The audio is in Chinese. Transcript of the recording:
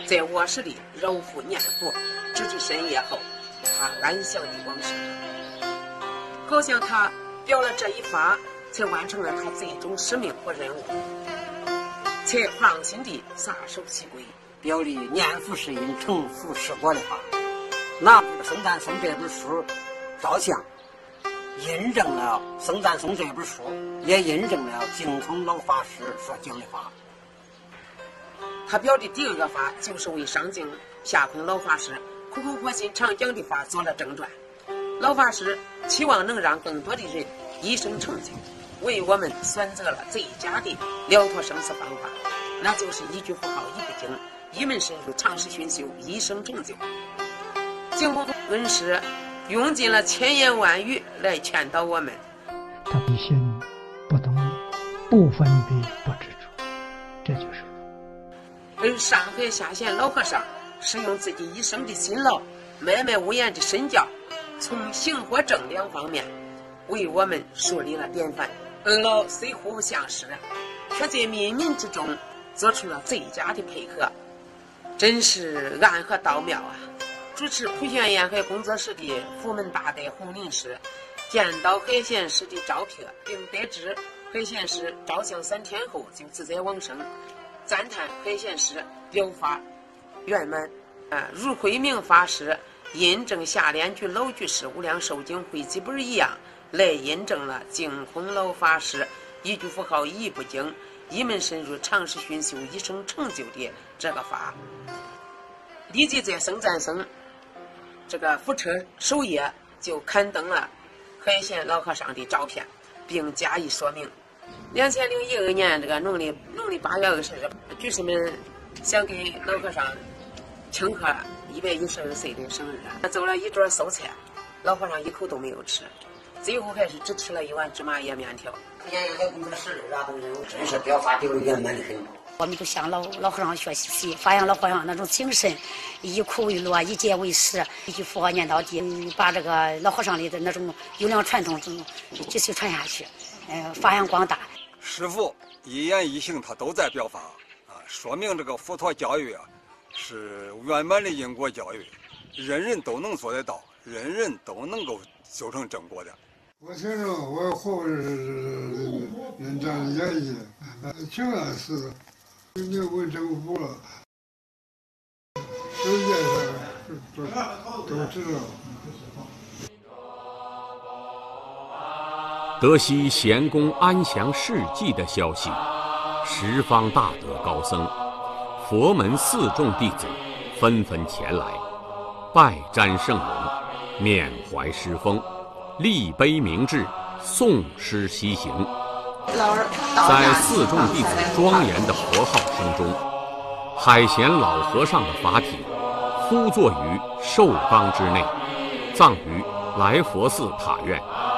在卧室里揉腹念佛，直至深夜后，他安详地往生。好像他表了这一法，才完成了他最终使命和任务，才放心地撒手西归， 表里念佛是因，成佛是果的法。拿僧赞颂这本书照相，印证了僧赞颂这本书，也印证了净空老法师所讲的法。 他表的第二个法，就是为上净下空老法师苦口婆心常讲的法做了正传。老法师期望能让更多的人一生成就，为我们选择了最佳的了脱生死方法，那就是一句佛号一部经，一门深入，长时熏修，一生成就。净空恩师用尽了千言万语来劝导我们， 他不信不动不分别不执着，这就是而上海下县老和尚是用自己一生的辛劳，默默无言的身教，从行和正两方面为我们树立了典范。二老虽互不相识，却在冥冥之中做出了最佳的配合，真是暗合道妙啊！主持普贤沿海工作室的福门大德洪林师见到海贤师的照片，并得知海贤师照相3天后就自在往生，赞叹海贤师表法圆满。如慧明法师印证下联居老居士无量寿经汇集本一样，来印证了净空老法师一句佛号一部经，一门深入，长时熏修，一生成就的这个法。立即在僧赞僧这个佛车首页就刊登了海贤老和尚的照片，并加以说明。2012年这个农历8月20日，居士们想给老和尚庆贺112岁的生日，做了一桌素菜，老和尚一口都没有吃，最后还是只吃了一碗芝麻叶面条。 沿海工作室的人真是表法表圆满的很。 我们都向老和尚学习，发扬老和尚那种精神，以苦为乐，以戒为师，一句佛号念到底，把这个老和尚里的那种优良传统继续传下去，发扬光大。 师父一言一行他都在表法说明这个佛陀教育是圆满的因果教育，人人都能做得到，人人都能够修成正果的。 我听着我活着是人这样演绎，挺安实的，你为政府了，世界上都知道。 得悉贤公安详事迹的消息，十方大德高僧、佛门四众弟子纷纷前来，拜瞻圣容，缅怀师风，立碑铭志，诵诗西行。在四众弟子庄严的佛号声中，海贤老和尚的法体敷坐于寿缸之内，葬于来佛寺塔院。